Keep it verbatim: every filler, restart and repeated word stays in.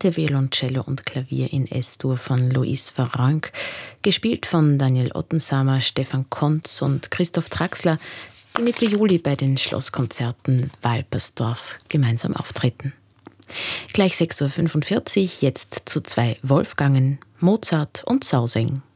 Sonate Violoncello und Klavier in S-Dur von Luis Varenque, gespielt von Daniel Ottensamer, Stefan Kontz und Christoph Traxler, die Mitte Juli bei den Schlosskonzerten Walpersdorf gemeinsam auftreten. Gleich sechs Uhr fünfundvierzig, jetzt zu zwei Wolfgangen, Mozart und Sauseng.